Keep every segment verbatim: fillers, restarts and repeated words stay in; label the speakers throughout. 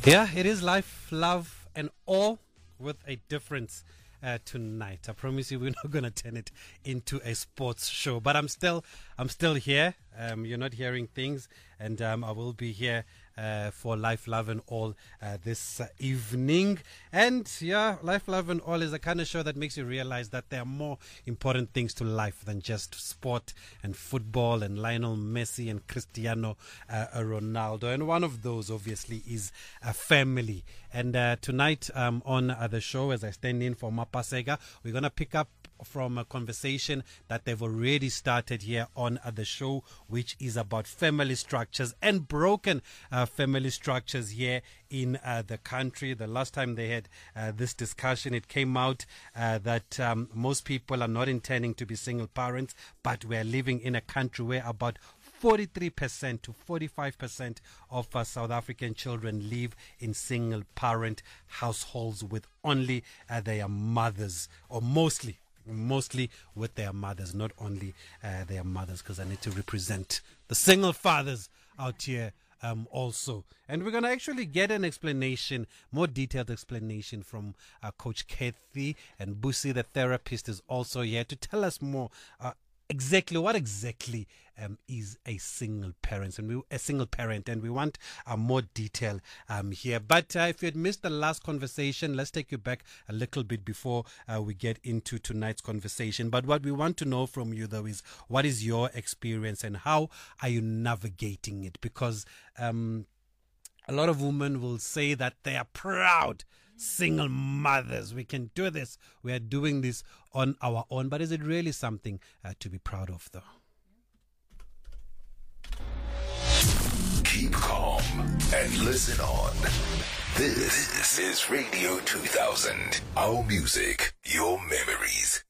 Speaker 1: Yeah, it is life, love, and all with a difference uh, tonight. I promise you, we're not going to turn it into a sports show. But I'm still, I'm still here. Um, you're not hearing things, and um, I will be here uh, for Life, Love, and All uh, this uh, evening. And yeah, Life, Love, and All is a kind of show that makes you realize that there are more important things to life than just sport and football and Lionel Messi and Cristiano uh, Ronaldo. And one of those, obviously, is a family. And uh, tonight um, on uh, the show, as I stand in for Mapasega, we're going to pick up from a conversation that they've already started here on uh, the show, which is about family structures and broken uh, family structures here in uh, the country. The last time they had uh, this discussion, it came out uh, that um, most people are not intending to be single parents, but we're living in a country where about forty-three percent to forty-five percent of uh, South African children live in single parent households with only uh, their mothers, or mostly mostly with their mothers, not only uh, their mothers, because I need to represent the single fathers out here um, also. And we're going to actually get an explanation, more detailed explanation from uh, Coach Kathy, and Busi, the therapist, is also here to tell us more uh, exactly what exactly um, is a single parent, and we a single parent, and we want uh, more detail um, here. But uh, if you had missed the last conversation, let's take you back a little bit before uh, we get into tonight's conversation. But what we want to know from you, though, is what is your experience and how are you navigating it? Because um, a lot of women will say that they are proud single mothers. We can do this. We are doing this on our own. But is it really something uh, to be proud of, though?
Speaker 2: Keep calm and listen on. This is Radio two thousand. Our music, your memories.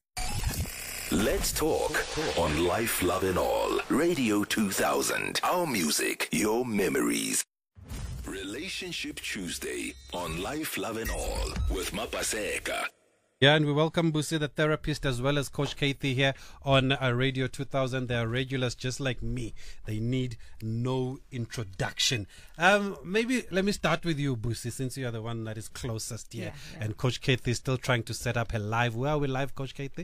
Speaker 2: Let's talk on Life, Love, and All. Radio two thousand. Our music, your memories. Relationship Tuesday on Life, Love, and All with Mapaseka.
Speaker 1: Yeah, and we welcome Busi, the therapist, as well as Coach Kathy here on uh, Radio two thousand. They are regulars just like me. They need no introduction. Um, maybe let me start with you, Busi, since you are the one that is closest here. Yeah, yeah. And Coach Kathy is still trying to set up her live. Where are we live, Coach Kathy?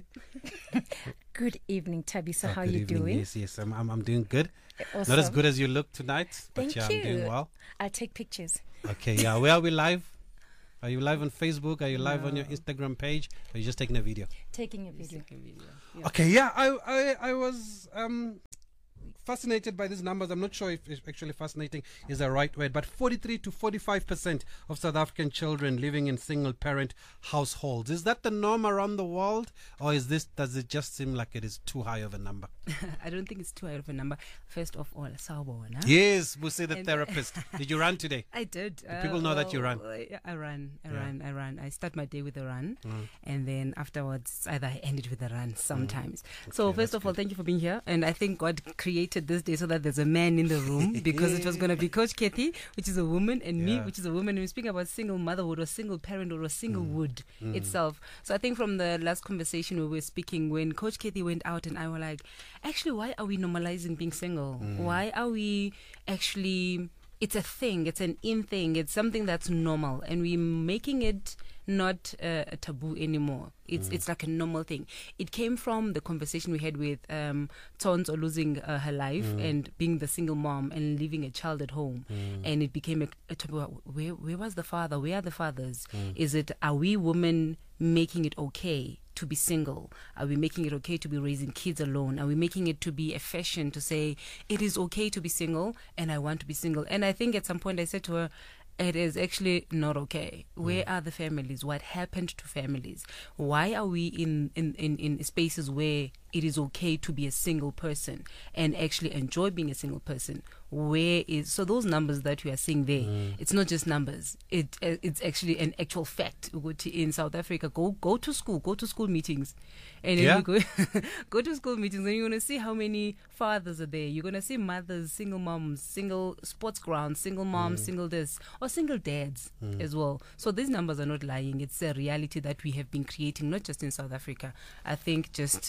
Speaker 3: Good evening, Tabisa.
Speaker 1: Oh,
Speaker 3: How are you
Speaker 1: evening.
Speaker 3: doing?
Speaker 1: Yes, yes, I'm, I'm, I'm doing good.
Speaker 3: Awesome.
Speaker 1: Not as good as you look tonight,
Speaker 3: Thank
Speaker 1: but yeah,
Speaker 3: you.
Speaker 1: I'm doing well.
Speaker 3: I take pictures.
Speaker 1: Okay, yeah. Where are we live? Are you live on Facebook? Are you live
Speaker 3: No.
Speaker 1: on your Instagram page? Or are you just taking a video?
Speaker 3: Taking a video.
Speaker 1: Yeah. Okay, yeah. I, I, I was um, fascinated by these numbers. I'm not sure if, if actually fascinating is the right word, but forty-three to forty-five percent of South African children living in single parent households. Is that the norm around the world, or is this, does it just seem like it is too high of a number?
Speaker 4: I don't think it's too high of a number. First of all, sawubona.
Speaker 1: Yes, Busi, the
Speaker 4: And-
Speaker 1: therapist. Did you run today?
Speaker 4: I did.
Speaker 1: Do people know that you run?
Speaker 4: well, yeah, I ran. I
Speaker 1: Yeah.
Speaker 4: ran. I ran. I start my day with a run,
Speaker 1: Mm.
Speaker 4: and then afterwards, either I end it with a run sometimes. So
Speaker 1: Okay,
Speaker 4: first
Speaker 1: that's
Speaker 4: of all,
Speaker 1: good.
Speaker 4: thank you for being here. And I think God created this day so that there's a man in the room, because it was going to be Coach Kathy, which is a woman, and me,
Speaker 1: Yeah.
Speaker 4: which is a woman. And we're speaking about single motherhood or single parent or a single
Speaker 1: Mm.
Speaker 4: wood itself. So I think from the last conversation we were speaking, when Coach Kathy went out, and I were like, actually, why are we normalizing being single? Why are we actually, it's a thing, it's an in thing, it's something that's normal, and we're making it not uh, a taboo anymore. It's it's like a normal thing. It came from the conversation we had with um, Tonzo losing uh, her life and being the single mom and leaving a child at home, and it became a, a taboo. Where where was the father? Where are the fathers? Is it, are we women making it okay to be single? Are we making it okay to be raising kids alone? Are we making it to be a fashion to say it is okay to be single and I want to be single? And I think at some point I said to her, it is actually not okay. Where are the families? What happened to families? Why are we in, in, in, in spaces where it is okay to be a single person and actually enjoy being a single person? Where is, so those numbers that you are seeing there, mm. it's not just numbers. It uh, it's actually an actual fact. In South Africa, go go to school, go to school meetings, and then
Speaker 1: Yeah.
Speaker 4: you go go to school meetings, and you're gonna see how many fathers are there. You're gonna see mothers, single moms, single sports grounds, single moms, mm. single this, or single dads mm. as well. So these numbers are not lying. It's a reality that we have been creating, not just in South Africa. I think just in the world.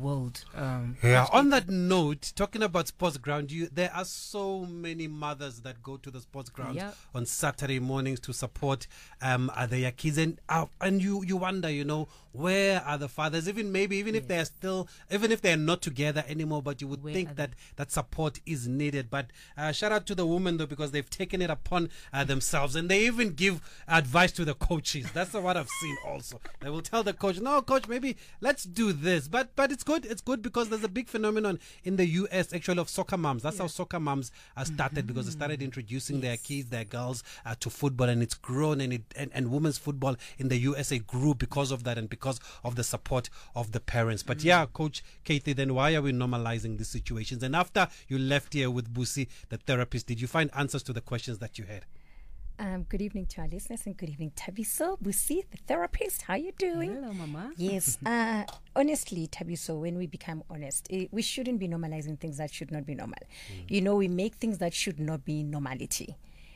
Speaker 4: world. Um,
Speaker 1: Yeah. On that note, talking about sports ground, you there are so many mothers that go to the sports ground
Speaker 4: Yeah.
Speaker 1: on Saturday mornings to support um uh, their kids, and uh, and you you wonder, you know, where are the fathers? Even maybe even if they're still, even if they're not together anymore, but you would
Speaker 4: Where
Speaker 1: think
Speaker 4: are
Speaker 1: that that support is needed. But uh, shout out to the women though, because they've taken it upon uh, themselves, and they even give advice to the coaches. That's what I've seen. Also, they will tell the coach, "No, coach, maybe let's do this." But but it's good. It's good because there's a big phenomenon in the U S actually of soccer moms. That's how soccer moms uh, started, because they started introducing their kids, their girls uh, to football, and it's grown, and it and, and women's football in the U S A grew because of that and because of the support of the parents. But yeah, Coach Katie, then why are we normalizing these situations? And after you left here with Busi, the therapist, did you find answers to the questions that you had?
Speaker 3: Um, good evening to our listeners and good evening, Tabiso, Busi, the therapist. How you doing?
Speaker 4: Hello, Mama.
Speaker 3: Yes. Uh, honestly, Tabiso, when we become honest, eh, we shouldn't be normalizing things that should not be normal. You know, we make things that should not be normality.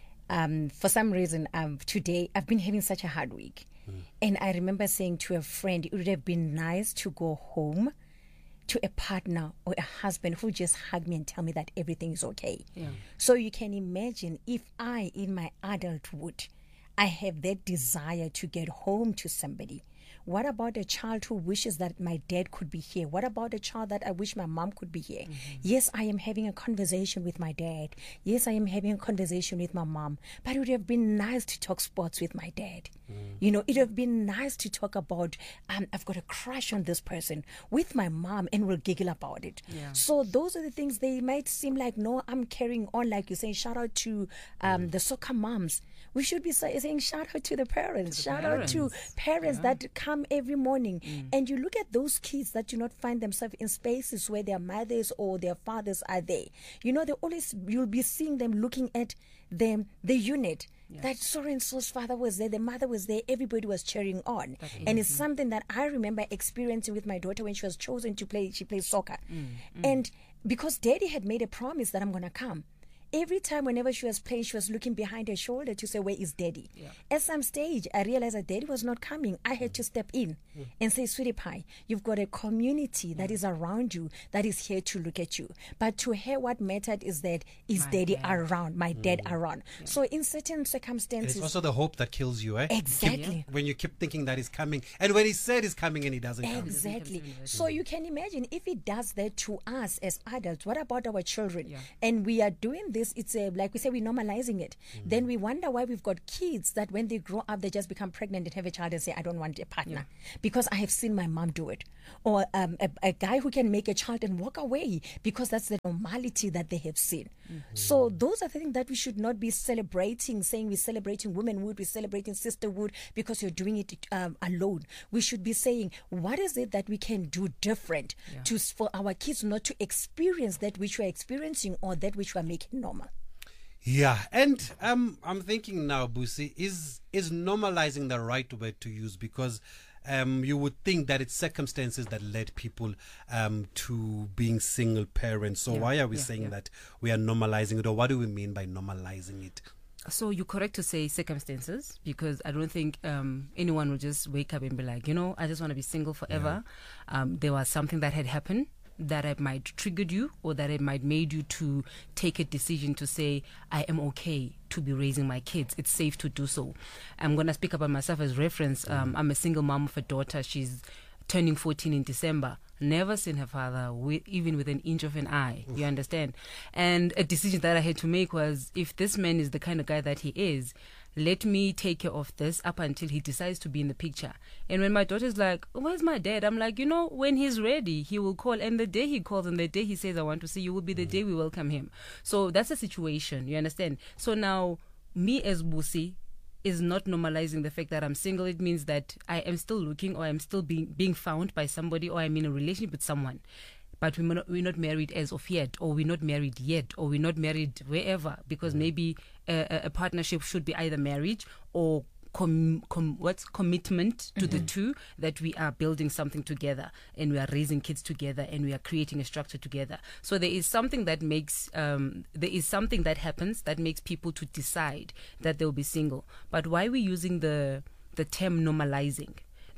Speaker 3: Um, for some reason, um, today I've been having such a hard week. And I remember saying to a friend, it would have been nice to go home to a partner or a husband who just hug me and tell me that everything is okay.
Speaker 4: Yeah.
Speaker 3: So you can imagine if I, in my adulthood, I have that desire to get home to somebody. What about a child who wishes that my dad could be here? What about a child that I wish my mom could be here? Mm-hmm. Yes, I am having a conversation with my dad. Yes, I am having a conversation with my mom. But it would have been nice to talk sports with my dad. Mm. You know, it would have been nice to talk about, um, I've got a crush on this person with my mom, and we'll giggle about it. Yeah. So those are the things. They might seem like, no, I'm carrying on. Like you say, shout out to um, mm. the soccer moms. We should be say, saying shout out to the parents. To the shout parents. out to parents yeah. that come every morning. Mm. And you look at those kids that do not find themselves in spaces where their mothers or their fathers are there. You know, they always, you'll be seeing them looking at them, the unit. Yes. That so and so's father was there, the mother was there, everybody was cheering on. Mm-hmm. And it's something that I remember experiencing with my daughter when she was chosen to play, she plays soccer. Mm-hmm. And because daddy had made a promise that I'm going to come. Every time, whenever she was playing, she was looking behind her shoulder to say, where is daddy? Yeah. At some stage, I realized that daddy was not coming. I had to step in mm. and say, sweetie pie, you've got a community that is around you that is here to look at you. But to her, what mattered is that is my daddy dad. around, my mm. dad around. Yeah. So in certain circumstances...
Speaker 1: It's also the hope that kills you, eh?
Speaker 3: Exactly.
Speaker 1: Keep, when you keep thinking that he's coming. And when he said he's coming and he doesn't
Speaker 3: exactly.
Speaker 1: come.
Speaker 3: Exactly. So you can imagine if he does that to us as adults, what about our children? Yeah. And we are doing this, it's a, like we say, we're normalizing it. Mm. Then we wonder why we've got kids that when they grow up, they just become pregnant and have a child and say, I don't want a partner yeah. because I have seen my mom do it. Or um, a, a guy who can make a child and walk away because that's the normality that they have seen. Mm-hmm. So those are the things that we should not be celebrating, saying we're celebrating womanhood, we're celebrating sisterhood because you're doing it um, alone. We should be saying, what is it that we can do different yeah. to for our kids not to experience that which we're experiencing or that which we're making normal.
Speaker 1: Yeah, and um, I'm thinking now, Busi, is is normalizing the right word to use? Because um, you would think that it's circumstances that led people um, to being single parents. So yeah, why are we yeah, saying yeah. that we are normalizing it, or what do we mean by normalizing it?
Speaker 4: So you're correct to say circumstances, because I don't think um, anyone will just wake up and be like, you know, I just want to be single forever. Yeah. Um, there was something that had happened that it might triggered you, or that it might made you to take a decision to say, I am okay to be raising my kids. It's safe to do so. I'm going to speak about myself as reference. Um, mm-hmm. I'm a single mom of a daughter. She's turning fourteen in December. Never seen her father, with, even with an inch of an eye. Oof. You understand? And a decision that I had to make was, if this man is the kind of guy that he is, let me take care of this up until he decides to be in the picture. And when my daughter's like, where's my dad? I'm like, you know, when he's ready, he will call. And the day he calls and the day he says, I want to see you, will be the day we welcome him. So that's the situation. You understand? So now, me as Busi is not normalizing the fact that I'm single. It means that I am still looking, or I'm still being, being found by somebody, or I'm in a relationship with someone. But we're not, we're not married as of yet, or we're not married yet, or we're not married wherever, because maybe a, a partnership should be either marriage or com, com, what's commitment to mm-hmm. the two, that we are building something together and we are raising kids together and we are creating a structure together. So there is something that makes um, there is something that happens that makes people to decide that they'll be single. But why are we using the the term normalizing?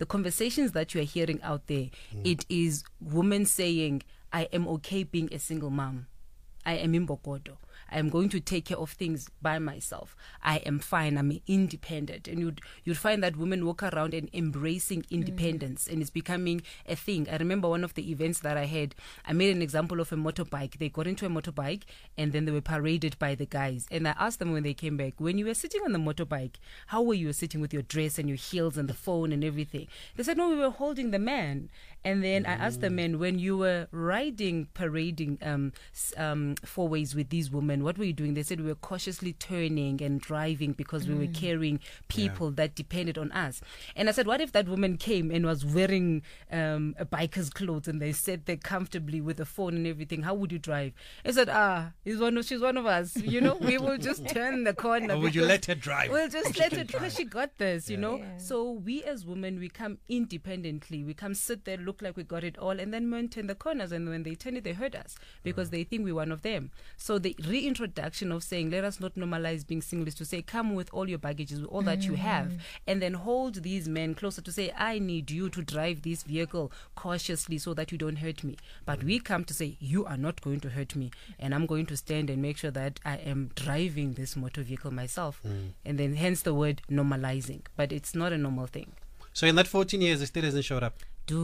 Speaker 4: the conversations that you are hearing out there, mm. it is women saying, I am okay being a single mom. I am imbokodo. I am going to take care of things by myself. I am fine. I'm independent. And you'd, you'd find that women walk around and embracing independence, mm. and it's becoming a thing. I remember one of the events that I had, I made an example of a motorbike. They got into a motorbike and then they were paraded by the guys. And I asked them when they came back, when you were sitting on the motorbike, how were you sitting with your dress and your heels and the phone and everything? They said, no, we were holding the man. And then mm. I asked the men, when you were riding, parading um, um, four ways with these women, what were you doing? They said we were cautiously turning and driving because mm. we were carrying people yeah. that depended on us. And I said, what if that woman came and was wearing um, a biker's clothes and they sat there comfortably with a phone and everything? How would you drive? I said, ah, he's one of, she's one of us. You know, we will just turn the corner.
Speaker 1: Or would you let her drive?
Speaker 4: We'll just
Speaker 1: she
Speaker 4: let her because
Speaker 1: drive.
Speaker 4: she got this, you
Speaker 1: yeah.
Speaker 4: know.
Speaker 3: Yeah.
Speaker 4: So we as women, we come independently. We come sit there, look like we got it all, and then men turn the corners. And when they turn it, they hurt us because they think we're one of them. So the reintroduction of saying, let us not normalize being single, is to say, come with all your baggages, with all mm. that you have, and then hold these men closer to say, I need you to drive this vehicle cautiously so that you don't hurt me. But mm. we come to say, you are not going to hurt me, and I'm going to stand and make sure that I am driving this motor vehicle myself. Mm. And then hence the word normalizing. But it's not a normal thing.
Speaker 1: So in that fourteen years, he still hasn't showed up?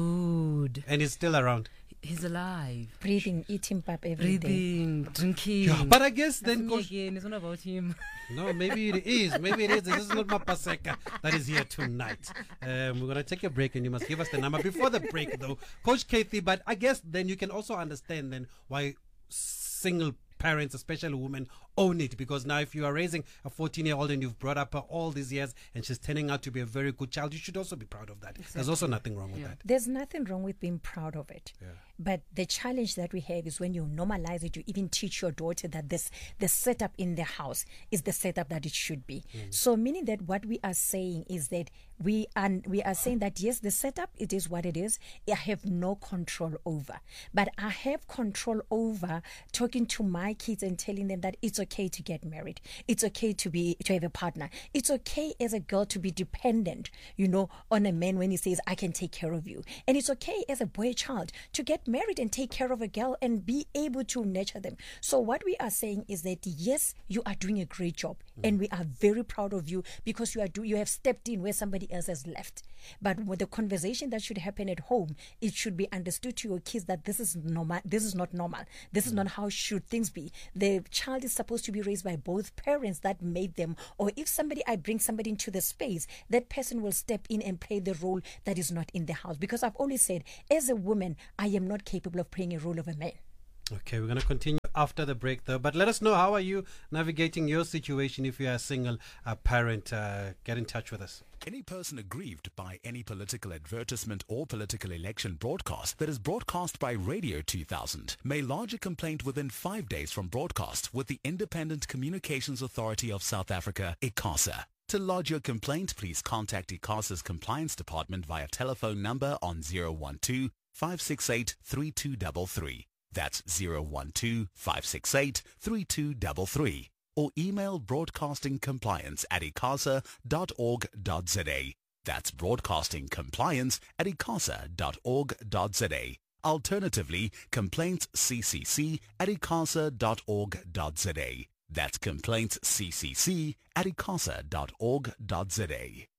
Speaker 4: Dude.
Speaker 1: And he's still around?
Speaker 4: He's alive.
Speaker 3: Breathing, eating pap every
Speaker 4: Breathing,
Speaker 3: day.
Speaker 4: drinking.
Speaker 1: Yeah, but I guess then...
Speaker 4: That's me again. It's not about him.
Speaker 1: No, maybe it is. Maybe it is. This is not my Paseka that is here tonight. Um, we're going to take a break and you must give us the number. Before the break, though, Coach Kathy, but I guess then you can also understand then why single parents, especially women, own it, because now if you are raising a fourteen year old and you've brought up her all these years and she's turning out to be a very good child, you should also be proud of that. Exactly. There's also nothing wrong with
Speaker 4: yeah.
Speaker 1: that.
Speaker 3: There's nothing wrong with being proud of it.
Speaker 1: Yeah.
Speaker 3: But the challenge that we have is when you normalize it, you even teach your daughter that this the setup in the house is the setup that it should be. Mm. So meaning that what we are saying is that we are we are saying that yes, the setup, it is what it is. I have no control over, but I have control over talking to my kids and telling them that it's okay to get married. It's okay to be to have a partner. It's okay as a girl to be dependent, you know, on a man when he says I can take care of you, and it's okay as a boy child to get married and take care of a girl and be able to nurture them. So what we are saying is that yes, you are doing a great job, mm. and we are very proud of you because you are do you have stepped in where somebody else has left. But with the conversation that should happen at home, it should be understood to your kids that this is normal. This is not normal. This is not how should things be. The child is supposed to be raised by both parents that made them, or if somebody I bring somebody into the space, that person will step in and play the role that is not in the house. Because I've always said, as a woman, I am not capable of playing a role of a man.
Speaker 1: Okay, we're going to continue after the break, though. But let us know, how are you navigating your situation if you are a single uh, parent? Uh, get in touch with us.
Speaker 2: Any person aggrieved by any political advertisement or political election broadcast that is broadcast by Radio two thousand may lodge a complaint within five days from broadcast with the Independent Communications Authority of South Africa, ICASA. To lodge your complaint, please contact ICASA's Compliance Department via telephone number on zero one two, five six eight, three two three three. That's zero one two, five six eight, three two three three. Or email broadcastingcompliance at icasa dot org dot za. That's broadcastingcompliance at icasa dot org dot za. Alternatively, complaintsccc at icasa dot org dot za. That's complaintsccc at icasa dot org dot za.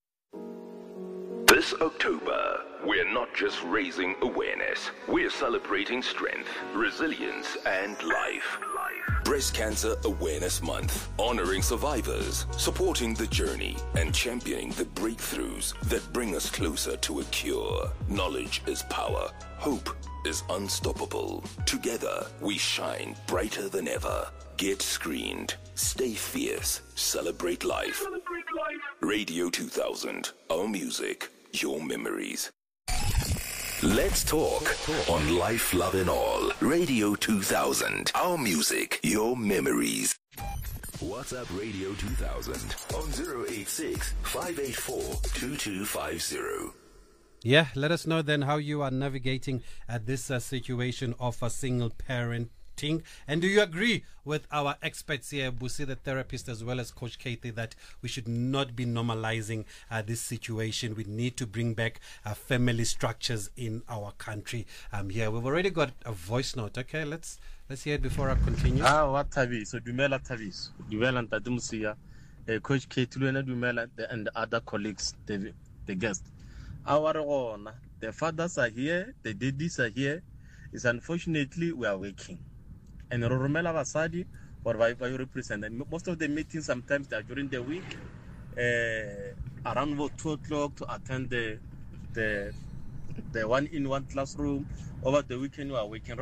Speaker 5: This October, we're not just raising awareness, we're celebrating strength, resilience, and life.
Speaker 2: Breast Cancer Awareness Month, honoring survivors, supporting the journey, and championing the breakthroughs that bring us closer to a cure. Knowledge is power. Hope is unstoppable. Together, we shine brighter than ever. Get screened. Stay fierce. Celebrate life. Celebrate life. Radio two thousand. Our music, your memories.
Speaker 5: Let's talk on Life, Love and All. Radio two thousand. Our music, your memories. WhatsApp Radio two thousand on zero eight six, five eight four, two two five zero.
Speaker 1: Yeah, let us know then how you are navigating at this uh, situation of a single parent ting. And do you agree with our experts here, Busi, the therapist, as well as Coach Kathy, that we should not be normalizing uh, this situation? We need to bring back uh, family structures in our country. Um, here, we've already got a voice note. Okay, let's let's hear it before I continue.
Speaker 6: Ah, what Tavis? So Dumela Tavis, Dumela Tadumusia, Coach Kathy, Dumela, and the other colleagues, the the guests. Our own, the fathers are here, the daddies are here. It's unfortunately we are working. And Romela Vasadi, or whatever you represent, and most of the meetings sometimes they are during the week, uh, around about two o'clock to attend the the the one in one classroom. Over the weekend we are working.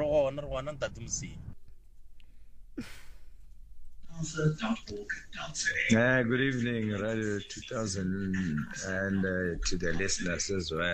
Speaker 7: Uh, good evening, Radio two thousand, and uh, to the listeners as well.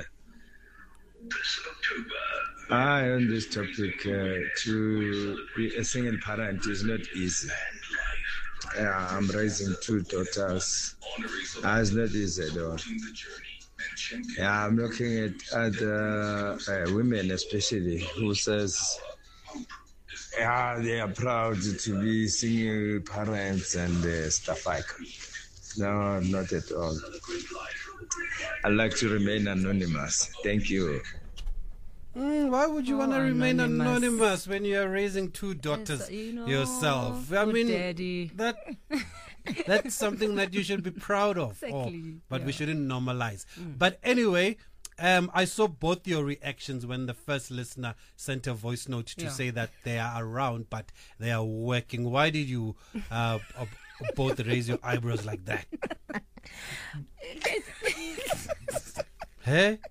Speaker 7: I on this topic, uh, to be a single parent is not easy. Uh, I'm raising two daughters. Uh, it's not easy at all. Yeah, I'm looking at other uh, women, especially, who says, yeah, they are proud to be single parents and uh, stuff like that. No, not at all. I'd like to remain anonymous. Thank you.
Speaker 1: Mm, why would you
Speaker 4: Oh,
Speaker 1: want to remain
Speaker 4: anonymous.
Speaker 1: anonymous when you are raising two daughters
Speaker 4: Yes, you know,
Speaker 1: yourself? I
Speaker 4: good
Speaker 1: mean,
Speaker 4: daddy.
Speaker 1: that that's something that you should be proud of. Or-
Speaker 4: Exactly,
Speaker 1: but we
Speaker 4: yeah.
Speaker 1: shouldn't normalize. But anyway, um, I saw both your reactions when the first listener sent a voice note to
Speaker 4: Yeah.
Speaker 1: say that they are around, but they are working. Why did you uh, uh, both raise your eyebrows like that? Hey?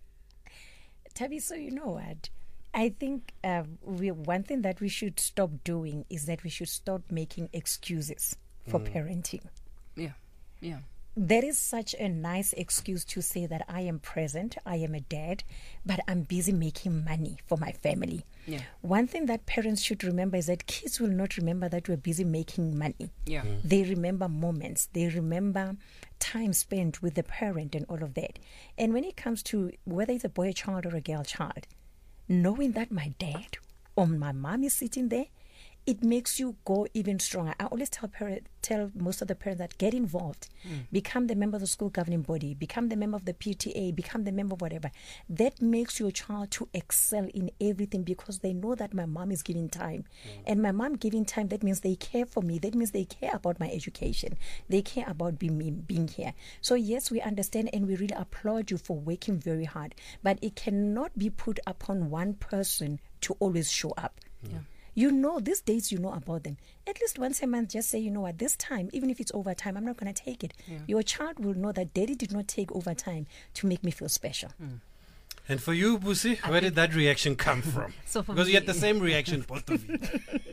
Speaker 3: Tabi, so you know what? I think uh, we, one thing that we should stop doing is that we should stop making excuses for parenting.
Speaker 4: Yeah, yeah.
Speaker 3: There is such a nice excuse to say that I am present, I am a dad, but I'm busy making money for my family.
Speaker 4: Yeah.
Speaker 3: One thing that parents should remember is that kids will not remember that we're busy making money.
Speaker 4: Yeah.
Speaker 3: They remember moments, they remember time spent with the parent and all of that. And when it comes to whether it's a boy child or a girl child, knowing that my dad or my mom is sitting there, it makes you go even stronger. I always tell parent, tell most of the parents that get involved, mm. become the member of the school governing body, become the member of the P T A, become the member of whatever. That makes your child to excel in everything because they know that my mom is giving time. Mm. And my mom giving time, that means they care for me. That means they care about my education. They care about being, being here. So yes, we understand and we really applaud you for working very hard. But it cannot be put upon one person to always show up.
Speaker 4: Yeah.
Speaker 3: You know, these days you know about them. At least once a month, just say, you know what, this time, even if it's overtime, I'm not going to take it.
Speaker 4: Yeah.
Speaker 3: Your child will know that daddy did not take overtime to make me feel special.
Speaker 4: Mm.
Speaker 1: And for you, Busi, where did that reaction come from?
Speaker 4: So for
Speaker 1: because
Speaker 4: me-
Speaker 1: you had the same reaction, both of you.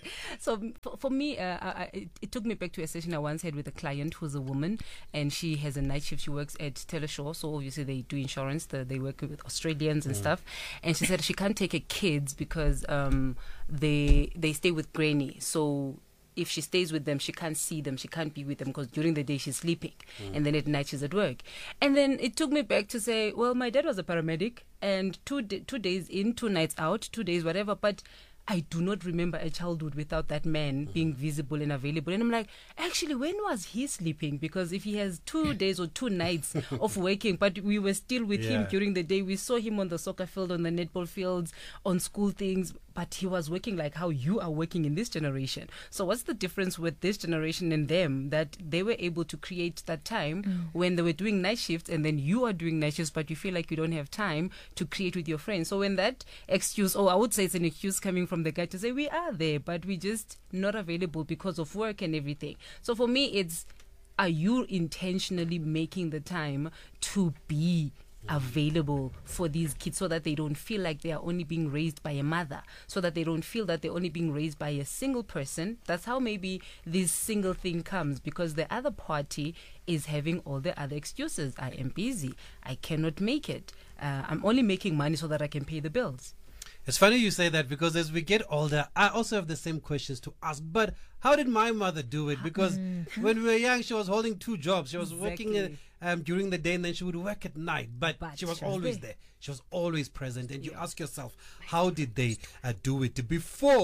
Speaker 4: So for, for me, uh, I, it, it took me back to a session I once had with a client who's a woman, and she has a night shift. She works at Teleshore, so obviously they do insurance. The, they work with Australians and mm. stuff. And she said she can't take her kids because um, they they stay with granny. So if she stays with them, she can't see them, she can't be with them because during the day she's sleeping mm. and then at night she's at work. And then it took me back to say, well, my dad was a paramedic and two d- two days in, two nights out, two days, whatever, but I do not remember a childhood without that man being visible and available. And I'm like, actually, when was he sleeping? Because if he has two days or two nights of working, but we were still with
Speaker 1: Yeah.
Speaker 4: him during the day, we saw him on the soccer field, on the netball fields, on school things, but he was working like how you are working in this generation. So what's the difference with this generation and them, that they were able to create that time mm. when they were doing night shifts, and then you are doing night shifts, but you feel like you don't have time to create with your friends. So when that excuse, or I would say it's an excuse coming from the guy to say, we are there, but we just not available because of work and everything. So for me, it's, are you intentionally making the time to be available for these kids so that they don't feel like they are only being raised by a mother, so that they don't feel that they're only being raised by a single person? That's how maybe this single thing comes, because the other party is having all the other excuses. I am busy, I cannot make it, uh, I'm only making money so that I can pay the bills.
Speaker 1: It's funny you say that, because as we get older, I also have the same questions to ask. But how did my mother do it? Because
Speaker 3: Mm-hmm.
Speaker 1: when we were young, she was holding two jobs. She was working
Speaker 4: Exactly.
Speaker 1: uh, um, during the day, and then she would work at night. But,
Speaker 4: But
Speaker 1: she was
Speaker 4: she was
Speaker 1: always
Speaker 4: there.
Speaker 1: there. She was always present. And you ask yourself, how did they uh, do it? Before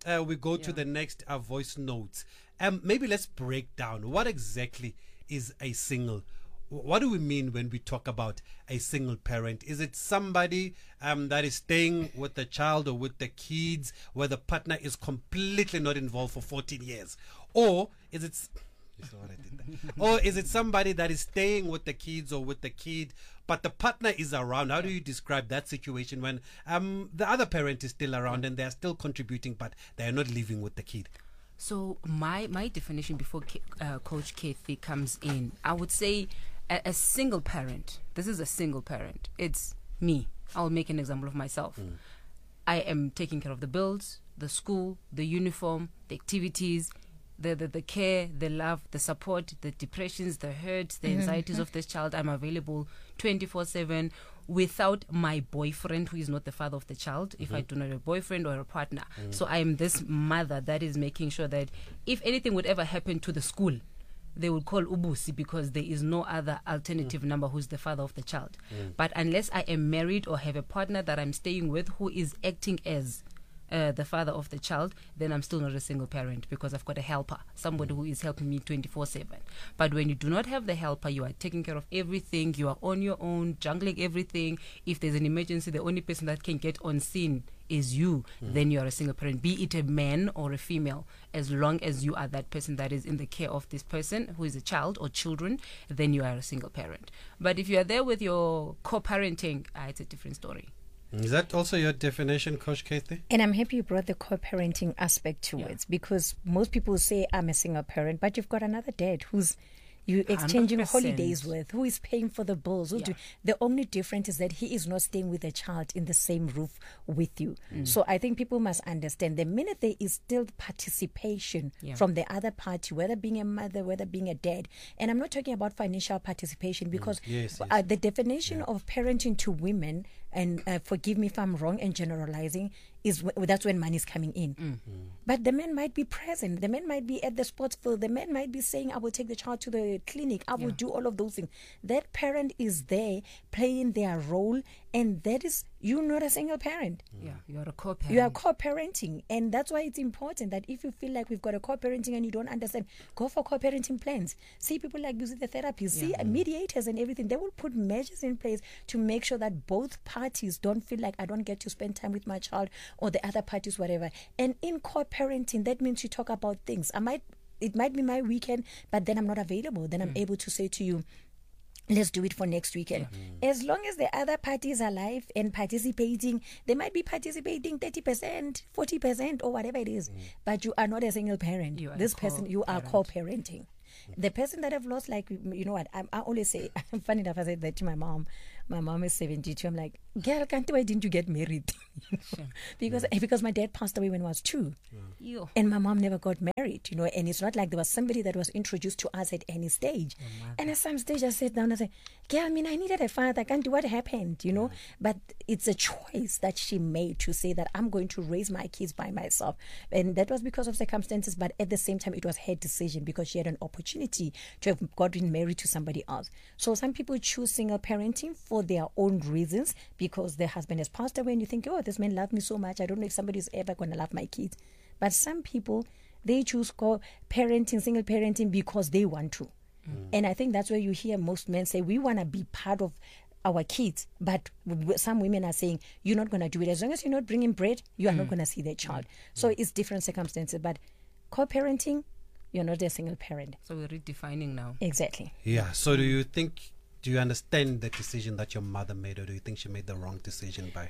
Speaker 1: uh, we go to
Speaker 4: Yeah.
Speaker 1: the next uh, voice notes, um, maybe let's break down what exactly is a single. What do we mean when we talk about a single parent? Is it somebody um, that is staying with the child or with the kids where the partner is completely not involved for fourteen years? Or is it... You saw what I did there. Or is it somebody that is staying with the kids or with the kid, but the partner is around? How do you describe that situation when um, the other parent is still around and they are still contributing, but they are not living with the kid?
Speaker 4: So my my definition before K- uh, Coach Kathy comes in, I would say a, a single parent. This is a single parent. It's me. I'll make an example of myself. Mm. I am taking care of the bills, the school, the uniform, the activities, the, the, the care, the love, the support, the depressions, the hurts, the anxieties mm-hmm. of this child. I'm available twenty-four seven without my boyfriend, who is not the father of the child, mm-hmm. if I do not have a boyfriend or a partner. Mm-hmm. So I am this mother that is making sure that if anything would ever happen to the school, they would call Ubusi because there is no other alternative mm. number who's the father of the child. Mm. But unless I am married or have a partner that I'm staying with who is acting as uh, the father of the child, then I'm still not a single parent because I've got a helper, somebody who is helping me twenty-four seven. But when you do not have the helper, you are taking care of everything, you are on your own, jungling everything. If there's an emergency, the only person that can get on scene is you, mm. then you are a single parent, be it a man or a female. As long as you are that person that is in the care of this person who is a child or children, then you are a single parent. But if you are there with your co-parenting, uh, it's a different story.
Speaker 1: Is that also your definition, Coach Kathy?
Speaker 3: And I'm happy you brought the co-parenting aspect to
Speaker 4: Yeah.
Speaker 3: it, because most people say I'm a single parent, but you've got another dad who's you exchanging
Speaker 4: one hundred percent.
Speaker 3: holidays with, who is paying for the bills. Who's
Speaker 4: Yeah.
Speaker 3: do, the only difference is that he is not staying with the child in the same roof with you. Mm. So I think people must understand the minute there is still participation
Speaker 4: Yeah.
Speaker 3: from the other party, whether being a mother, whether being a dad, and I'm not talking about financial participation, because
Speaker 1: Mm. Yes, yes.
Speaker 3: Uh, the definition yeah. of parenting to women, and uh, forgive me if I'm wrong and generalizing, is w- that's when money is coming in.
Speaker 4: Mm.
Speaker 1: Mm.
Speaker 3: But the man might be present. The man might be at the sports field. The man might be saying, I will take the child to the clinic. I will
Speaker 4: Yeah.
Speaker 3: do all of those things. That parent is there playing their role, and that is, you're not a single parent.
Speaker 4: Yeah, you are a co-parent.
Speaker 3: You are co-parenting, and that's why it's important that if you feel like we've got a co-parenting and you don't understand, go for co-parenting plans. See people like you, see the therapists, see uh, mediators and everything. They will put measures in place to make sure that both parties don't feel like I don't get to spend time with my child, or the other parties, whatever. And in co-parenting, that means you talk about things. I might, it might be my weekend, but then I'm not available. Then I'm
Speaker 4: Mm.
Speaker 3: able to say to you, let's do it for next weekend.
Speaker 4: Yeah.
Speaker 3: As long as the other party is alive and participating, they might be participating thirty percent, forty percent, or whatever it is. Mm. But you are not a single parent.
Speaker 4: You are
Speaker 3: this
Speaker 4: a
Speaker 3: person, you are
Speaker 4: co-parent.
Speaker 3: co-parenting. The person that I've lost, like, you know what, I, I always say, funny enough, I said that to my mom. My mom is seventy-two. I'm like, girl, can't why didn't you get married?
Speaker 4: Sure.
Speaker 3: because
Speaker 1: Yeah.
Speaker 3: because my dad passed away when I was two.
Speaker 4: You.
Speaker 3: And my mom never got married, you know, and it's not like there was somebody that was introduced to us at any stage. And at some stage I sat down and I said, girl, I mean, I needed a father. I can't do what happened, you know. But it's a choice that she made to say that I'm going to raise my kids by myself. And that was because of circumstances, but at the same time, it was her decision because she had an opportunity to have gotten married to somebody else. So some people choose single parenting for their own reasons, because their husband has passed away and you think, oh, this man loved me so much. I don't know if somebody's ever going to love my kids. But some people, they choose co-parenting, single parenting, because they want to. Mm. And I think that's where you hear most men say, we want to be part of our kids. But w- some women are saying, you're not going to do it. As long as you're not bringing bread, you are mm. not going to see their child. Mm. So it's different circumstances. But co-parenting, you're not a single parent.
Speaker 4: So we're redefining now.
Speaker 3: Exactly.
Speaker 1: Yeah. So do you think, do you understand the decision that your mother made, or do you think she made the wrong decision by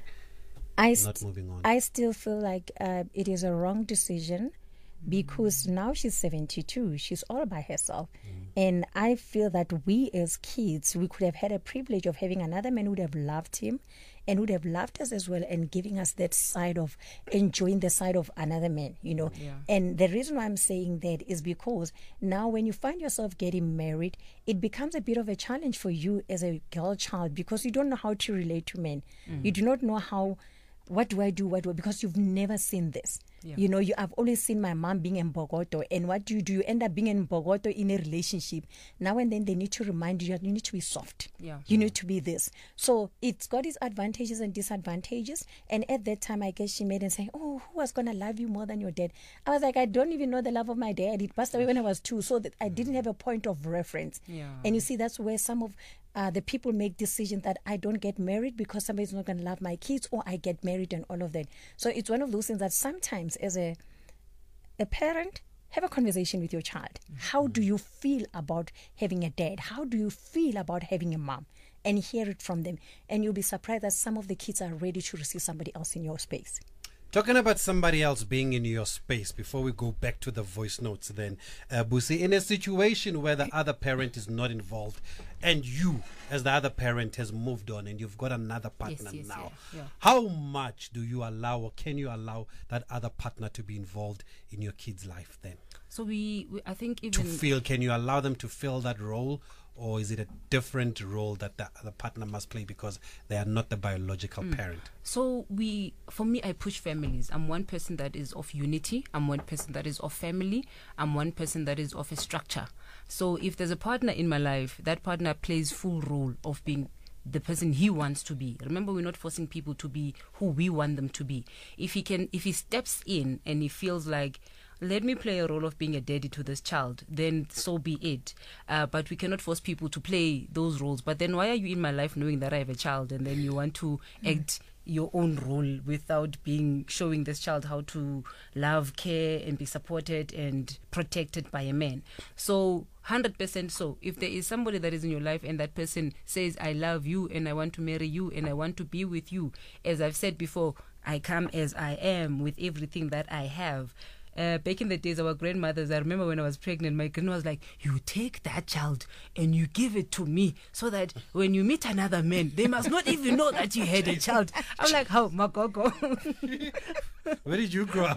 Speaker 3: I
Speaker 1: not
Speaker 3: st-
Speaker 1: moving on?
Speaker 3: I still feel like uh, it is a wrong decision, because now she's seventy-two. She's all by herself. Mm. And I feel that we as kids, we could have had a privilege of having another man who would have loved him and would have loved us as well, and giving us that side of enjoying the side of another man, you know.
Speaker 4: Yeah.
Speaker 3: And the reason why I'm saying that is because now when you find yourself getting married, it becomes a bit of a challenge for you as a girl child, because you don't know how to relate to men. Mm. You do not know how, what do I do, what do I, because you've never seen this.
Speaker 4: Yeah.
Speaker 3: You know, you I've always seen my mom being in Bogoto, and what do you do? You end up being in Bogoto in a relationship. Now and then they need to remind you that you need to be soft.
Speaker 4: Yeah.
Speaker 3: You need to be this. So it's got its advantages and disadvantages. And at that time, I guess she made and saying, "Oh, who was gonna love you more than your dad?" I was like, I don't even know the love of my dad. It passed away when I was two, so that I didn't have a point of reference.
Speaker 4: Yeah.
Speaker 3: And you see, that's where some of uh, the people make decisions that I don't get married because somebody's not going to love my kids, or I get married and all of that. So it's one of those things that sometimes as a a parent, have a conversation with your child. How do you feel about having a dad? How do you feel about having a mom? And hear it from them. And you'll be surprised that some of the kids are ready to receive somebody else in your space.
Speaker 1: Talking about somebody else being in your space, before we go back to the voice notes then, uh, Busi, in a situation where the other parent is not involved and you, as the other parent, has moved on and you've got another partner
Speaker 4: yes,
Speaker 1: now,
Speaker 4: yeah, yeah.
Speaker 1: how much do you allow, or can you allow that other partner to be involved in your kid's life then?
Speaker 4: So we, we I think
Speaker 1: To
Speaker 4: even...
Speaker 1: feel, can you allow them to fill that role? Or is it a different role that the other partner must play because they are not the biological
Speaker 4: Mm.
Speaker 1: parent?
Speaker 4: So we, for me, I push families. I'm one person that is of unity. I'm one person that is of family. I'm one person that is of a structure. So if there's a partner in my life, that partner plays full role of being the person he wants to be. Remember, we're not forcing people to be who we want them to be. If he can, if he steps in and he feels like, let me play a role of being a daddy to this child, then so be it. Uh, but we cannot force people to play those roles. But then why are you in my life knowing that I have a child, and then you want to mm. act your own role without being showing this child how to love, care, and be supported and protected by a man? So one hundred percent so. If there is somebody that is in your life and that person says, I love you and I want to marry you and I want to be with you, as I've said before, I come as I am with everything that I have. Uh, back in the days, our grandmothers, I remember when I was pregnant, my grandma was like, you take that child and you give it to me so that when you meet another man, they must not even know that you had a child. I'm like, how, Magogo?
Speaker 1: Where did you grow up?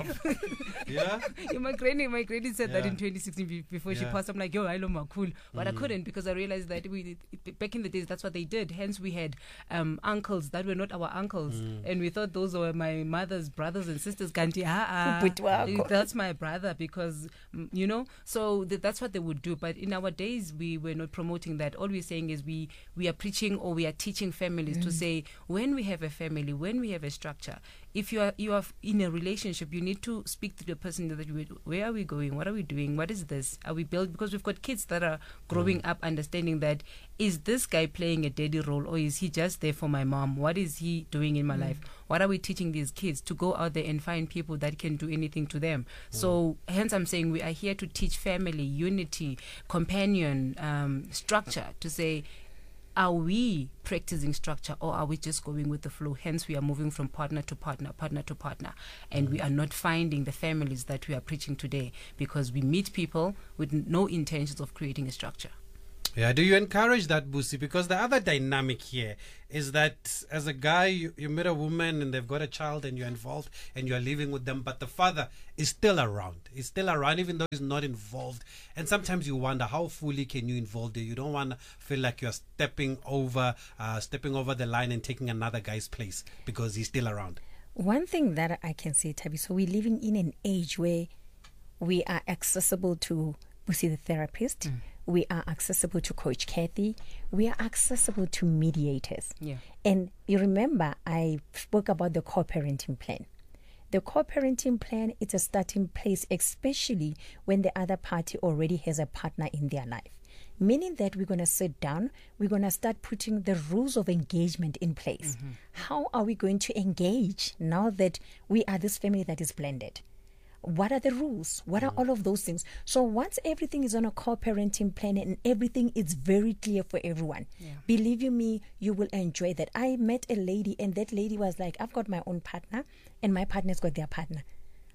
Speaker 1: Yeah?
Speaker 4: yeah, my granny, my granny said
Speaker 1: Yeah.
Speaker 4: that in twenty sixteen be- before she
Speaker 1: Yeah.
Speaker 4: passed. I'm like, yo, I love my cool. But
Speaker 1: Mm.
Speaker 4: I couldn't because I realized that we back in the days, that's what they did. Hence, we had um, uncles that were not our uncles.
Speaker 1: Mm.
Speaker 4: And we thought those were my mother's brothers and sisters. Ganti, ah, ah.
Speaker 3: Ubhuti wakho.
Speaker 4: That's my brother because, mm, you know, so th- that's what they would do. But in our days, we were not promoting that. All we're saying is we, we are preaching or we are teaching families to say, when we have a family, when we have a structure, if you are you are in a relationship, you need to speak to the person that you, where are we going? What are we doing? What is this? Are we built? Because we've got kids that are growing up understanding that, is this guy playing a daddy role or is he just there for my mom? What is he doing in my life? What are we teaching these kids? To go out there and find people that can do anything to them. So hence I'm saying we are here to teach family, unity, companion, um, structure, to say, are we practicing structure or are we just going with the flow? Hence, we are moving from partner to partner, partner to partner. And we are not finding the families that we are preaching today because we meet people with no intentions of creating a structure.
Speaker 1: Yeah, do you encourage that, Busi? Because the other dynamic here is that as a guy, you, you meet a woman and they've got a child and you're involved and you're living with them, but the father is still around. He's still around even though he's not involved. And sometimes you wonder, how fully can you involve there? You don't want to feel like you're stepping over, uh, stepping over the line and taking another guy's place because he's still around.
Speaker 3: One thing that I can say, Tabi, so we're living in an age where we are accessible to, we see the therapist, mm. we are accessible to Coach Kathy, we are accessible to mediators.
Speaker 4: Yeah.
Speaker 3: And you remember I spoke about the co-parenting plan. The co-parenting plan is a starting place, especially when the other party already has a partner in their life. Meaning that we're going to sit down, we're going to start putting the rules of engagement in place. Mm-hmm. How are we going to engage now that we are this family that is blended? What are the rules? What are all of those things? So once everything is on a co-parenting plan and everything is very clear for everyone, yeah. believe you me, you will enjoy that. I met a lady and that lady was like, I've got my own partner and my partner's got their partner.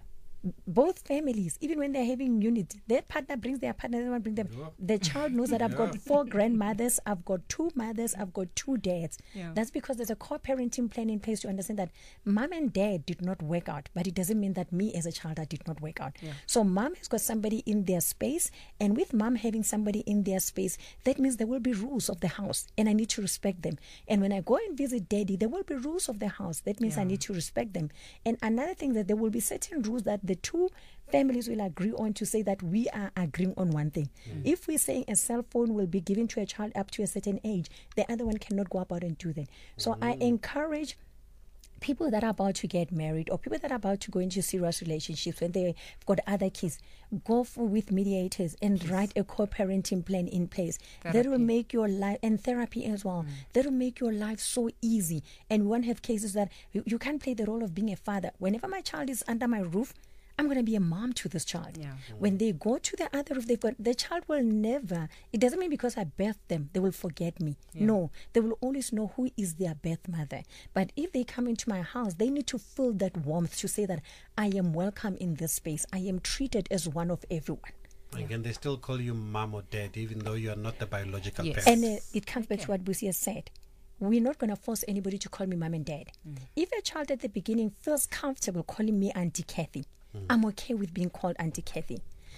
Speaker 3: both families, even when they're having unit, their partner brings their partner, the other one brings them. Yeah. The child knows that I've yeah. got four grandmothers, I've got two mothers, I've got two dads. Yeah. That's because there's a co-parenting plan in place to understand that mom and dad did not work out, but it doesn't mean that me as a child, I did not work out. Yeah. So mom has got somebody in their space, and with mom having somebody in their space, that means there will be rules of the house, and I need to respect them. And when I go and visit daddy, there will be rules of the house. That means yeah. I need to respect them. And another thing, that there will be certain rules that the two families will agree on, to say that we are agreeing on one thing. Mm. If we're saying a cell phone will be given to a child up to a certain age, the other one cannot go about and do that. So mm. I encourage people that are about to get married, or people that are about to go into serious relationships when they've got other kids, go for with mediators and yes. write a co-parenting plan in place. Therapy. That will make your life, and therapy as well, mm. that will make your life so easy. And we won't have cases that you, you can't play the role of being a father. Whenever my child is under my roof, I'm going to be a mom to this child. Yeah. Mm. When they go to the other roof, they've got, the child will never, it doesn't mean because I birthed them, they will forget me. Yeah. No, they will always know who is their birth mother. But if they come into my house, they need to feel that warmth, to say that I am welcome in this space. I am treated as one of everyone.
Speaker 1: Again, yeah. they still call you mom or dad, even though you are not the biological
Speaker 3: yes.
Speaker 1: parent.
Speaker 3: And uh, it comes back okay. to what Busi has said. We're not going to force anybody to call me mom and dad. Mm. If a child at the beginning feels comfortable calling me Auntie Kathy, mm. I'm okay with being called Auntie Kathy.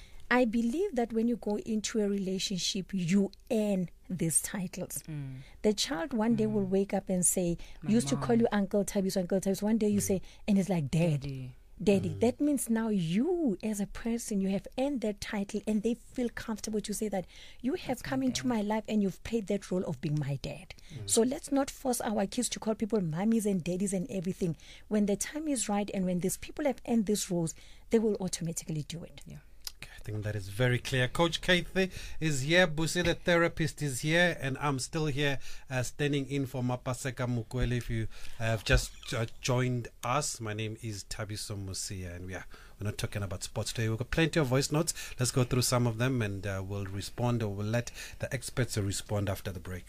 Speaker 3: I believe that when you go into a relationship, you earn these titles. Mm. The child one day mm. will wake up and say, My used mom. to call you Uncle Tabiso, Uncle Tabiso. One day you say, and it's like, Dad. Daddy. Daddy. Mm. That means now you, as a person, you have earned that title, and they feel comfortable to say that you have That's come my into my life and you've played that role of being my dad. Mm. So let's not force our kids to call people mummies and daddies and everything. When the time is right and when these people have earned these roles, they will automatically do it.
Speaker 1: Yeah. I think that is very clear. Coach Kathy is here, Busi the therapist is here, and I'm still here uh, standing in for Mapaseka Mukwele. If you have just uh, joined us, my name is Tabiso Musia, and we are we're not talking about sports today. We've got plenty of voice notes. Let's go through some of them, and uh, we'll respond, or we'll let the experts respond after the break.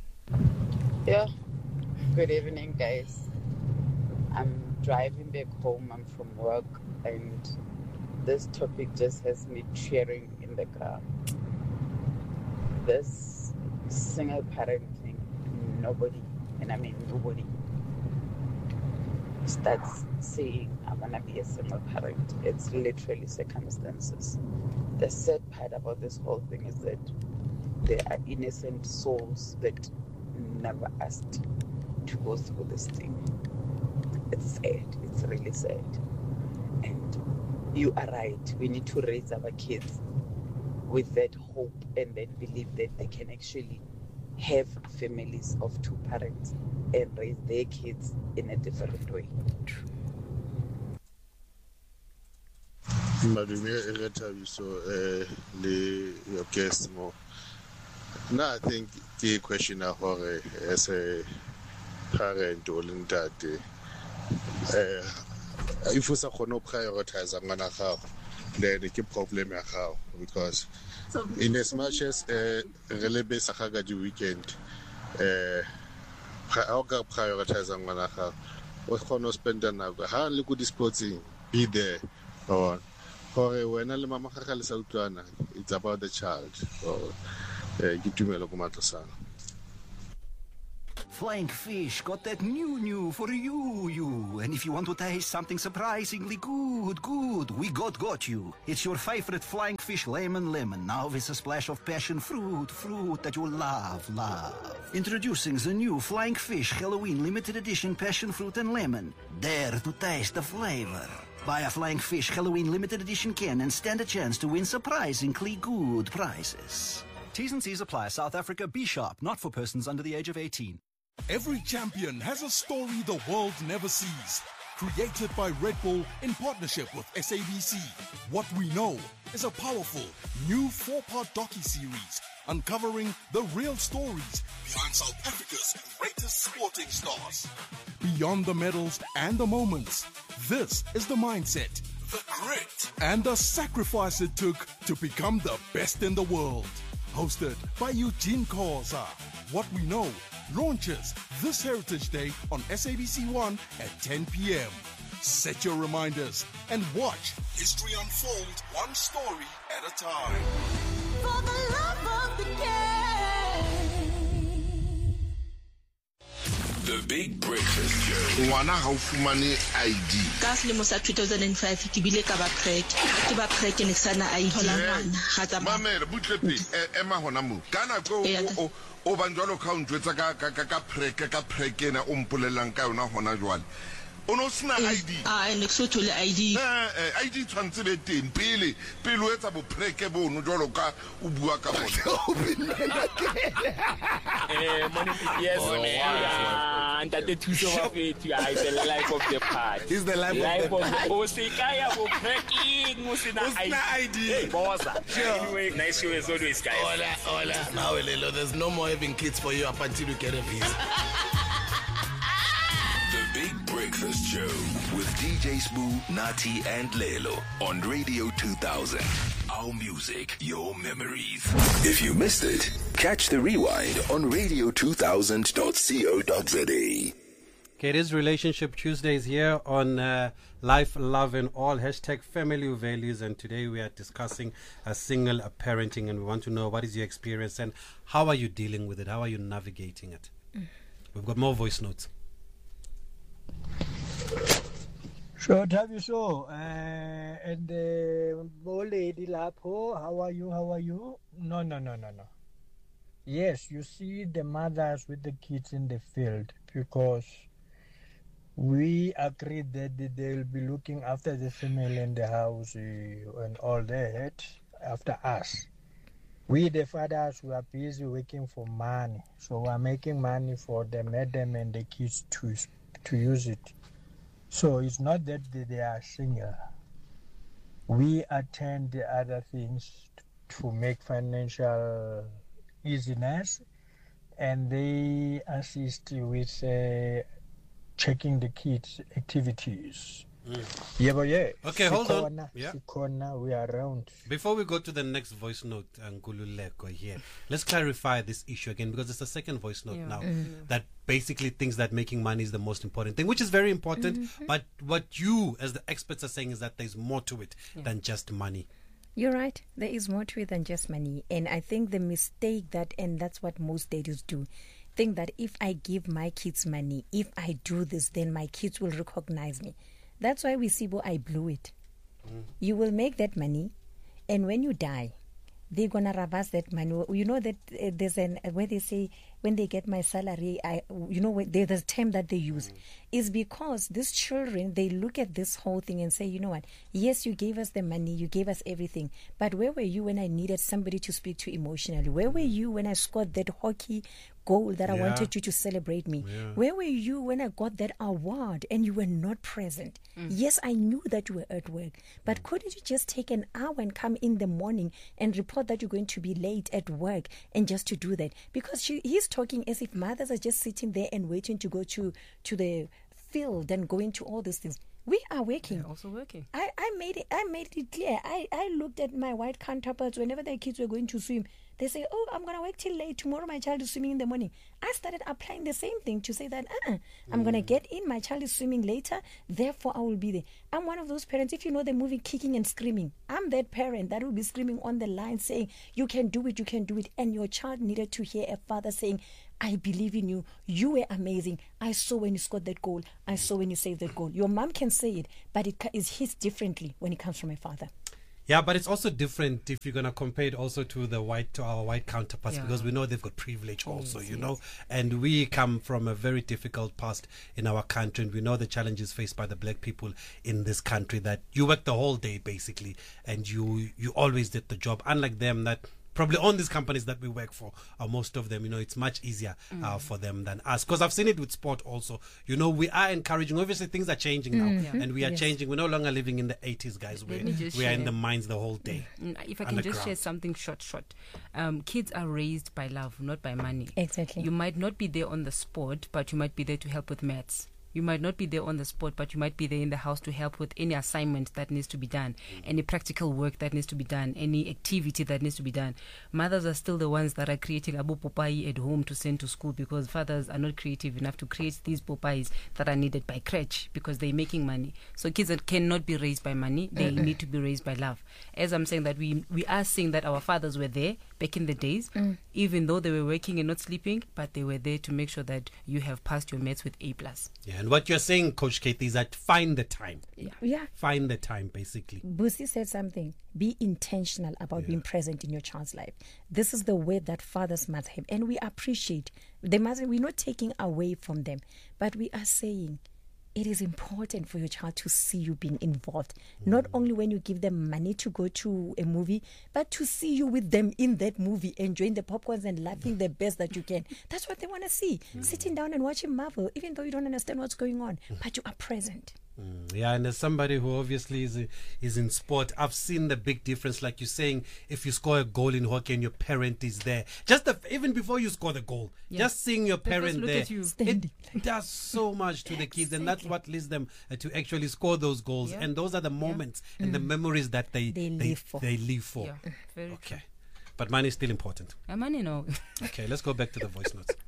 Speaker 8: Yeah, good evening, guys. I'm driving back home. I'm from work, and this topic just has me cheering in the car. This single parenting, nobody, and I mean nobody, starts saying, I'm gonna be a single parent. It's literally circumstances. The sad part about this whole thing is that there are innocent souls that never asked to go through this thing. It's sad. It's really sad. And you are right. We need to raise our kids with that hope, and then believe that they can actually have families of two parents and raise their kids in a different way.
Speaker 9: So, your guest more. Now, I think the question of as a parent or that if you say no prioritize a man then the problem ya because in as much as really base a weekend uh how can prioritize a man we can spend an hour how look good sporting be there or or when le mama ga le sa utlwana it's about the child or ke tumelo go matlasana.
Speaker 10: Flying Fish got that new new for you, you. And if you want to taste something surprisingly good, good, we got got you. It's your favorite Flying Fish lemon lemon, now with a splash of passion fruit, fruit that you love, love. Introducing the new Flying Fish Halloween limited edition passion fruit and lemon. Dare to taste the flavor. Buy a Flying Fish Halloween limited edition can and stand a chance to win surprisingly good prizes.
Speaker 11: T's and C's apply. South Africa, be sharp, not for persons under the age of eighteen.
Speaker 12: Every champion has a story the world never sees. Created by Red Bull in partnership with S A B C. What We Know is a powerful new four-part docu-series uncovering the real stories behind South Africa's greatest sporting stars. Beyond the medals and the moments, this is the mindset, the grit, and the sacrifice it took to become the best in the world. Hosted by Eugene Koza. What We Know launches this Heritage Day on S A B C one at ten p.m. Set your reminders and watch history unfold one story at a time.
Speaker 13: For the love of the game.
Speaker 2: The Big Breakfast Show.
Speaker 9: Ngwana ha o fumane I D.
Speaker 14: Ka selemo sa two thousand five ke bile ka ba prek ke ba prek ne sana I D la ngwana ga tsa
Speaker 9: mamela butlepe ema hona mo kana go o o banjalo account wetsa ka ka ka prek ka prek ena o mpolelang ka yona hona jwale ono sna I D
Speaker 14: ah ene so thole I D
Speaker 9: eh I D tshwantse be teng pele pele o etsa bo prek bo no jwalo ka o bua ka bona
Speaker 15: eh money yes and that the two of it I the life of the party
Speaker 16: is the life, life of the
Speaker 15: party o se kaya bo preking o sna
Speaker 16: I D
Speaker 15: bosa anyway nice show as always guys
Speaker 16: hola hola now Lelo, there's no more having kids for you up until you get a visa.
Speaker 2: The Big Breakfast Show with D J Smooth, Nati, and Lelo on Radio two thousand. Our music, your memories. If you missed it, catch the rewind on radio two thousand dot co dot za.
Speaker 1: Okay, it is Relationship Tuesdays here on uh, Life, Love, and All. Hashtag Family Values. And today we are discussing a single a parenting, and we want to know what is your experience and how are you dealing with it? How are you navigating it? Mm. We've got more voice notes.
Speaker 17: Sure, Tabiso, uh, and the uh, old lady Lapo, how are you? How are you? No, no, no, no, no. Yes, you see the mothers with the kids in the field because we agreed that they'll be looking after the family in the house uh, and all that after us. We, the fathers, we are busy working for money, so we are making money for the madam and the kids to to use it. So it's not that they are single. We attend the other things to make financial easiness, and they assist with uh, checking the kids' activities. Mm. Yeah, but yeah.
Speaker 1: Okay, hold on. Yeah.
Speaker 17: Sikona, we are around.
Speaker 1: Before we go to the next voice note, Ngululeko here, let's clarify this issue again because it's the second voice note yeah. now mm-hmm. that basically thinks that making money is the most important thing, which is very important. Mm-hmm. But what you, as the experts, are saying is that there's more to it yeah. than just money.
Speaker 3: You're right. There is more to it than just money. And I think the mistake that, and that's what most daddies do, think that if I give my kids money, if I do this, then my kids will recognize me. That's why we see, well, I blew it. Mm. You will make that money, and when you die, they're going to reverse that money. You know that uh, there's an, uh, where they say, when they get my salary, I, you know, there's a term that they use, mm. is because these children, they look at this whole thing and say, you know what, yes, you gave us the money, you gave us everything, but where were you when I needed somebody to speak to emotionally? Where were you when I scored that hockey goal that I yeah. wanted you to celebrate me? Yeah. Where were you when I got that award and you were not present? Mm. Yes, I knew that you were at work, but mm. couldn't you just take an hour and come in the morning and report that you're going to be late at work and just to do that? Because she, he's talking as if mothers are just sitting there and waiting to go to, to the field and go into all these things. We are working.
Speaker 4: They're also working.
Speaker 3: I, I made it I made it clear. I, I looked at my white counterparts whenever their kids were going to swim. They say, oh, I'm going to work till late. Tomorrow my child is swimming in the morning. I started applying the same thing to say that, uh-uh, I'm mm. going to get in. My child is swimming later. Therefore, I will be there. I'm one of those parents. If you know the movie Kicking and Screaming, I'm that parent that will be screaming on the line saying, you can do it, you can do it. And your child needed to hear a father saying, I believe in you. You were amazing. I saw when you scored that goal. I saw when you saved that goal. Your mom can say it, but it is hit differently when it comes from a father.
Speaker 1: Yeah, but it's also different if you're going to compare it also to the white, to our white counterparts, yeah. because we know they've got privilege also, yes, you yes. know, and we come from a very difficult past in our country, and we know the challenges faced by the black people in this country, that you work the whole day basically, and you, you always did the job, unlike them that probably own these companies that we work for, or most of them, you know, it's much easier mm. uh, for them than us. Because I've seen it with sport also. You know, we are encouraging. Obviously, things are changing now, mm-hmm. and we are yes. changing. We're no longer living in the eighties, guys. We're, we are in the mines the whole day.
Speaker 4: If I can just share something short, short. Um, kids are raised by love, not by money.
Speaker 3: Exactly.
Speaker 4: You might not be there on the sport, but you might be there to help with maths. You might not be there on the spot, but you might be there in the house to help with any assignment that needs to be done, mm. any practical work that needs to be done, any activity that needs to be done. Mothers are still the ones that are creating abu popai at home to send to school, because fathers are not creative enough to create these popais that are needed by crèche, because they're making money. So kids that cannot be raised by money, they mm. need to be raised by love. As I'm saying that we we are seeing that our fathers were there back in the days, mm. even though they were working and not sleeping, but they were there to make sure that you have passed your maths with A plus.
Speaker 1: Yeah, and what you're saying, Coach Kathy, is that find the time.
Speaker 3: Yeah. yeah.
Speaker 1: Find the time, basically.
Speaker 3: Busi said something. Be intentional about yeah. being present in your child's life. This is the way that fathers must have. And we appreciate. They must, we're not taking away from them, but we are saying it is important for your child to see you being involved. Mm. Not only when you give them money to go to a movie, but to see you with them in that movie, enjoying the popcorns and laughing the best that you can. That's what they want to see. Mm. Sitting down and watching Marvel, even though you don't understand what's going on, mm. but you are present.
Speaker 1: Mm, yeah, and as somebody who obviously is is in sport, I've seen the big difference. Like you're saying, if you score a goal in hockey and your parent is there, just the, even before you score the goal, yeah. just seeing your parent there, it does so much to the kids, and that's what leads them uh, to actually score those goals. Yeah. And those are the moments yeah. and mm. the memories that they
Speaker 3: they,
Speaker 1: they
Speaker 3: live for.
Speaker 1: They live for.
Speaker 4: Yeah, very
Speaker 1: okay,
Speaker 4: true.
Speaker 1: But money is still important.
Speaker 4: Uh, money, no.
Speaker 1: Okay, let's go back to the voice notes.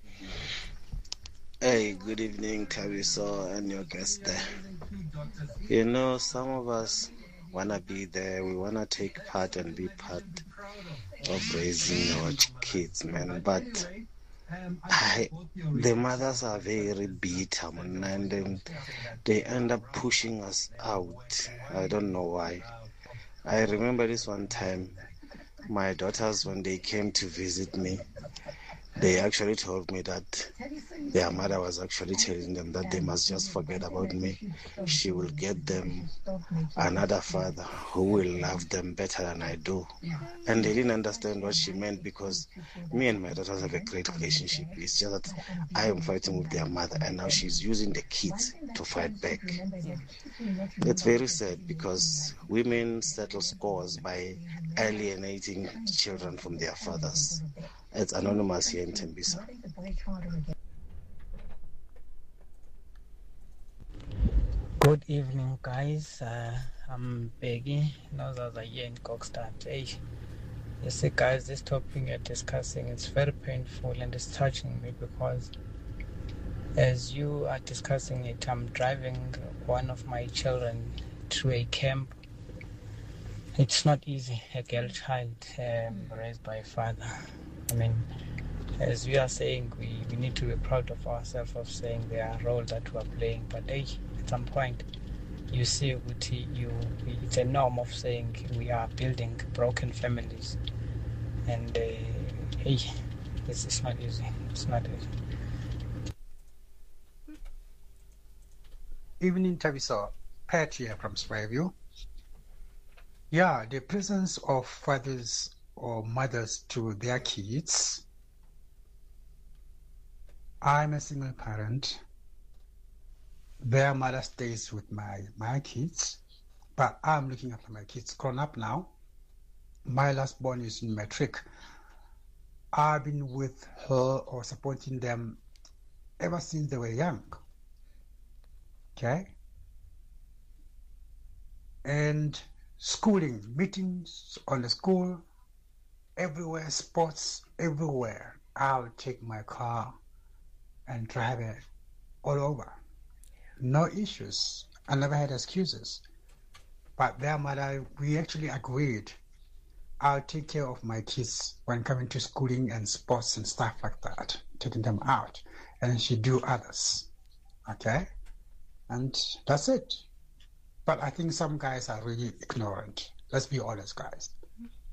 Speaker 18: Hey, good evening, Taviso and your guest there. You know, some of us want to be there. We want to take part and be part of raising our kids, man. But I, the mothers are very bitter, man, and um, they end up pushing us out. I don't know why. I remember this one time, my daughters, when they came to visit me, they actually told me that their mother was actually telling them that they must just forget about me. She will get them another father who will love them better than I do. And they didn't understand what she meant, because me and my daughters have a great relationship. It's just that I am fighting with their mother, and now she's using the kids to fight back. It's very sad, because women settle scores by alienating children from their fathers. It's Anonymous here in Tembisa.
Speaker 17: Good evening, guys. Uh, I'm Peggy. Nozaza here in Kokstad. Hey, you see, guys, this topic you're discussing is very painful and it's touching me, because as you are discussing it, I'm driving one of my children to a camp. It's not easy, a girl child um, raised by a father. I mean, as we are saying, we, we need to be proud of ourselves of saying the role that we are playing. But hey, at some point, you see, you it's a norm of saying we are building broken families. And uh, hey, this is not easy. It's not easy.
Speaker 19: Evening, Taviso. Pat here from Spyview. Yeah, the presence of fathers or mothers to their kids. I'm a single parent. Their mother stays with my, my kids, but I'm looking after my kids. Grown up now. My last born is in matric. I've been with her or supporting them ever since they were young. Okay? And schooling, meetings on the school, everywhere, sports, everywhere. I'll take my car and drive it all over. No issues. I never had excuses. But their mother, we actually agreed. I'll take care of my kids when coming to schooling and sports and stuff like that, taking them out. And she do others. Okay? And that's it. But I think some guys are really ignorant. Let's be honest, guys.